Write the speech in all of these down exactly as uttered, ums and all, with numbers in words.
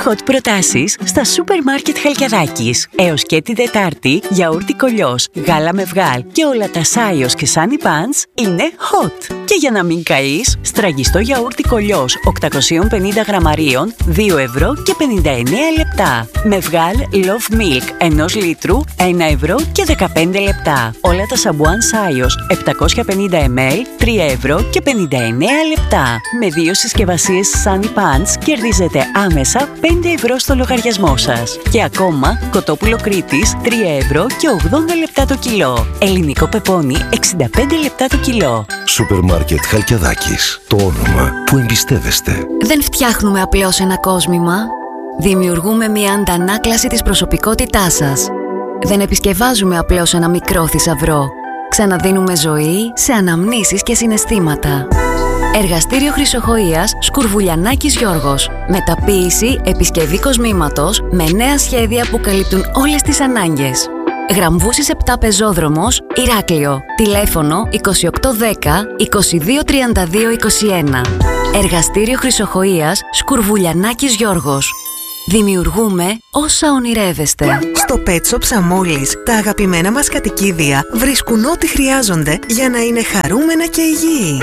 Hot προτάσεις στα σούπερ μάρκετ Χαλκιαδάκης. Έως και την Τετάρτη, γιαούρτι κολλιός, γάλα με βγάλ και όλα τα Σάιος και Sunny Pants είναι hot. Και για να μην καείς, στραγγιστό γιαούρτι κολλιός οκτακόσια πενήντα γραμμαρίων, δύο ευρώ και πενήντα εννέα λεπτά. Με βγάλ Love Milk ενός λίτρου, ένα ευρώ και δεκαπέντε λεπτά. Όλα τα σαμπουάν Σάιος επτακόσια πενήντα μιλιλίτρα, τρία ευρώ και πενήντα εννέα λεπτά. Με δύο συσκευασίες Sunny Pants κερδίζετε άμεσα πέντε ευρώ στο λογαριασμό σας. Και ακόμα κοτόπουλο Κρήτης τρία ευρώ και ογδόντα λεπτά το κιλό. Ελληνικό πεπόνι εξήντα πέντε λεπτά το κιλό. Σούπερ μάρκετ Χαλκιαδάκης. Το όνομα που εμπιστεύεστε. Δεν φτιάχνουμε απλώς ένα κόσμημα. Δημιουργούμε μια αντανάκλαση της προσωπικότητάς σας. Δεν επισκευάζουμε απλώς ένα μικρό θησαυρό. Ξαναδίνουμε ζωή σε αναμνήσεις και συναισθήματα. Εργαστήριο Χρυσοχοΐας Σκουρβουλιανάκης Γιώργος. Μεταποίηση, επισκευή κοσμήματος με νέα σχέδια που καλύπτουν όλες τις ανάγκες. Γραμβούσης επτά Πεζόδρομος, Ηράκλειο. Τηλέφωνο είκοσι οκτώ δέκα είκοσι δύο τριάντα δύο είκοσι ένα. Εργαστήριο Χρυσοχοΐας Σκουρβουλιανάκης Γιώργος. Δημιουργούμε όσα ονειρεύεστε. Στο Pet Shop Σαμόλης, τα αγαπημένα μας κατοικίδια βρίσκουν ό,τι χρειάζονται για να είναι χαρούμενα και υγιή.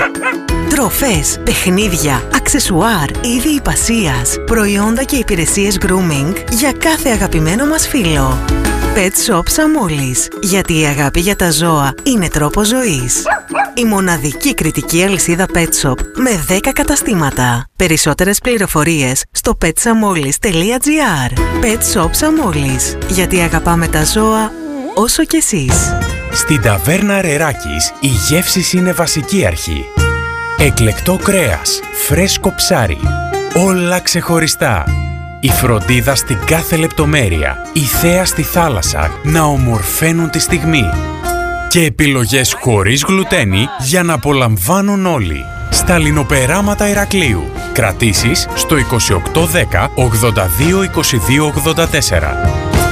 Τροφές, παιχνίδια, αξεσουάρ, είδη υπασίας, προϊόντα και υπηρεσίες grooming για κάθε αγαπημένο μας φίλο. Pet Shop Σαμόλης, γιατί η αγάπη για τα ζώα είναι τρόπος ζωής. Η μοναδική κριτική αλυσίδα Pet Shop με δέκα καταστήματα. Περισσότερες πληροφορίες στο pet samolis τελεία gr. Pet Shop Σαμόλης, γιατί αγαπάμε τα ζώα όσο κι εσείς. Στην ταβέρνα Ρεράκης η γεύση είναι βασική αρχή. Εκλεκτό κρέας, φρέσκο ψάρι, όλα ξεχωριστά. Η φροντίδα στην κάθε λεπτομέρεια, η θέα στη θάλασσα να ομορφαίνουν τη στιγμή. Και επιλογές χωρίς γλουτένι για να απολαμβάνουν όλοι. Στα λινοπεράματα Ηρακλείου. Κρατήσεις στο είκοσι οκτώ δέκα ογδόντα δύο είκοσι δύο ογδόντα τέσσερα.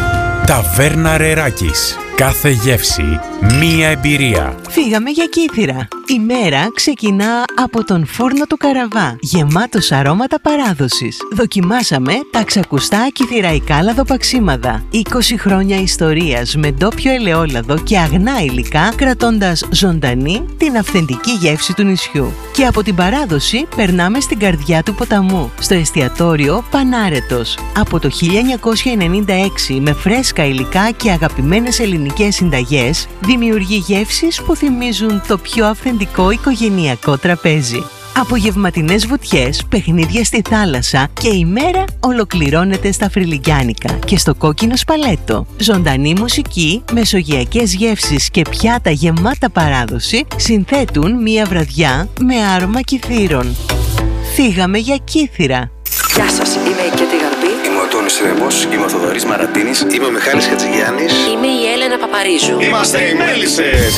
Ταβέρνα Ρεράκης. Κάθε γεύση, μία εμπειρία. Φύγαμε για Κύθυρα. Η μέρα ξεκινά από τον φούρνο του Καραβά, γεμάτος αρώματα παράδοσης. Δοκιμάσαμε τα ξακουστά κυθυραϊκά λαδοπαξίμαδα. είκοσι χρόνια ιστορίας με ντόπιο ελαιόλαδο και αγνά υλικά, κρατώντας ζωντανή την αυθεντική γεύση του νησιού. Και από την παράδοση περνάμε στην καρδιά του ποταμού, στο εστιατόριο Πανάρετος. Από το χίλια εννιακόσια ενενήντα έξι, με φρέσκα υλικά και αγαπημένες ελληνικές συνταγές, δημιουργεί γεύσεις που θυμίζουν το πιο αυθεντικό οικογενειακό τραπέζι. Απογευματινές βουτιές, παιχνίδια στη θάλασσα και η μέρα ολοκληρώνεται στα Φρυλικιάνικα και στο Κόκκινο Σπαλέτο. Ζωντανή μουσική, μεσογειακές γεύσεις και πιάτα γεμάτα παράδοση συνθέτουν μία βραδιά με άρωμα κυθύρων. Φύγαμε για Κύθυρα. Γεια σας, είμαι η Κέτη Γαρμπή. Είμαι ο Τόνης Ρέμος, είμαι ο Θοδωρής Μαρατίνης. Είμαι ο Μιχάλης Χατζηγιάννης. Είμαι η Έλενα Παπαρίζου. Είμαστε οι Μέλισσες.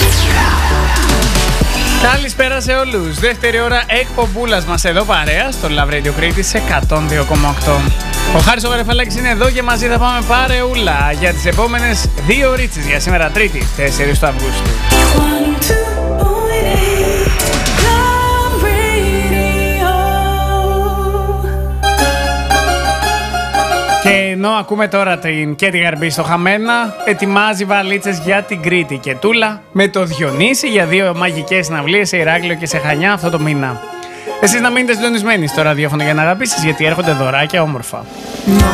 Καλησπέρα σε όλους. Δεύτερη ώρα εκπομπούλας μας εδώ παρέα στο Love Radio Κρήτης εκατόν δύο κόμμα οκτώ. Ο Χάρης ο Γαρεφαλάκης είναι εδώ και μαζί θα πάμε παρεούλα για τις επόμενες δύο ωρίτσες για σήμερα Τρίτη, τέσσερις του Αυγούστου. Και ενώ ακούμε τώρα την Κέτη Γαρμπή στο Χαμένα, ετοιμάζει βαλίτσες για την Κρήτη και Τούλα με το Διονύση για δύο μαγικές συναυλίες σε Ηράκλειο και σε Χανιά αυτό το μήνα. Εσείς να μείνετε συντονισμένοι στο ραδιόφωνο για να αγαπήσεις, γιατί έρχονται δωράκια όμορφα.